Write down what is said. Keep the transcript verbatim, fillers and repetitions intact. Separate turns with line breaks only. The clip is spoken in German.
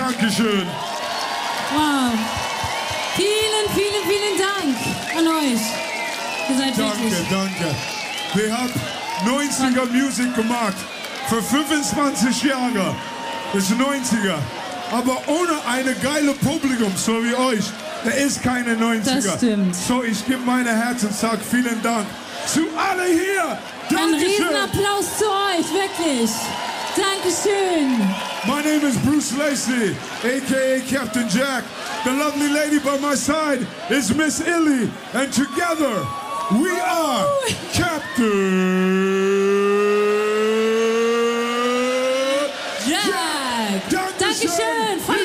Dankeschön.
Wow. Vielen, vielen, vielen Dank an euch. Ihr seid
Danke,
wirklich...
danke. Wir haben neunziger Musik gemacht. Für fünfundzwanzig Jahre. Das ist neunziger. Aber ohne eine geile Publikum, so wie euch, da ist keine neunziger.
Das stimmt.
So, ich gebe meine Herz und sage vielen Dank zu alle hier.
Ein
Dankeschön.
Riesenapplaus zu euch, wirklich. Dankeschön.
My name is Bruce Lacey, a k a. Captain Jack. The lovely lady by my side is Miss Illy. And together, we are Captain
Jack.
Dankeschön.
Dankeschön.